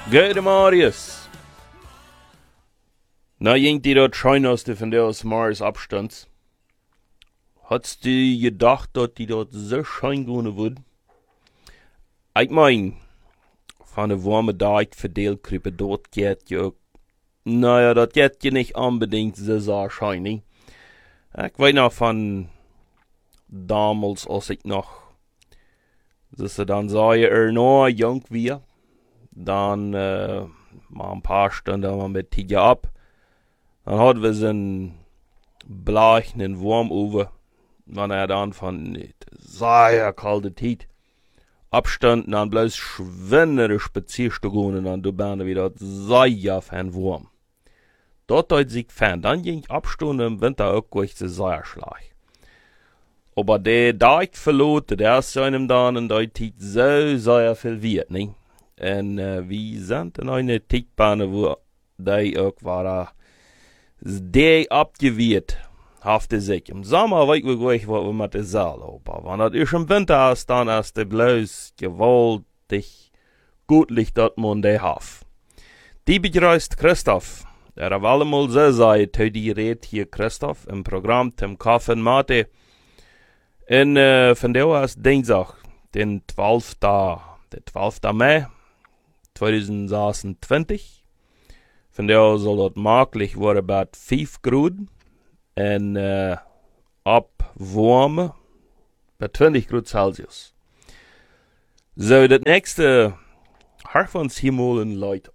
Gute Marius. Na, irgendwie dort scheinste von der aus Mars Abstands. Hatst du gedacht, dass die dort so schein gehen würden? Ich mein, von der warme Tag verdeelt dort geht ja, naja, das geht ja nicht unbedingt so scheinig. Ich weiß noch von damals, als ich noch, dass sie dann sagen, noch jung wir, dann mal ein paar Stunden mal mit Tiger ab. Dann hatten wir so einen bleichen Wurm over, wenn dann von sehr kalte Tiet abstand, dann bloß schwindere Spazierstücke und dann du bist wieder sehr fan Wurm. Dort hat sich fan, dann ging Abstunde im Winter auch durch den Seierschlag. Aber der Dijk verlote, der ist einem dann in der Tiet so sehr viel wert, ne? Und wir sind in eine Tietbahn, wo die auch war, die abgewehrt, hafte sich. Im Sommer weiß ich gleich, was wir mit der Saal haben. Aber wenn das ist im Winter ist, dann ist der bloß gewaltig gutlich, dass man die hat. Die begrüßt Christoph. Der hat allemal so gesagt, die redet hier Christoph im Programm Tim Kaffee Mate. Und von der ist Dienstag, den 12. Mai 2026. Von der soll das möglich worden bei 5 Grad und abwarmen bei 20 Grad Celsius. So, das nächste, hör uns hier mal ein Leute